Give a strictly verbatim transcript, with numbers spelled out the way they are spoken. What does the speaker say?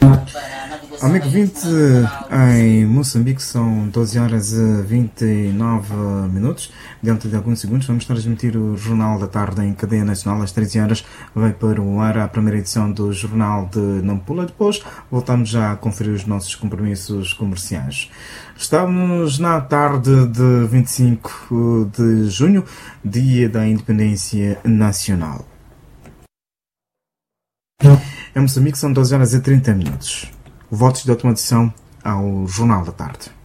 Amigo vinte, em Moçambique são doze horas e vinte e nove minutos. Dentro de alguns segundos vamos transmitir o Jornal da Tarde em cadeia nacional. Às treze horas vai para o ar a primeira edição do Jornal de Nampula. Depois voltamos já a conferir os nossos compromissos comerciais. Estamos na tarde de vinte e cinco de junho, dia da Independência Nacional. Em Moçambique são doze horas e trinta minutos. Votos de automatização ao Jornal da Tarde.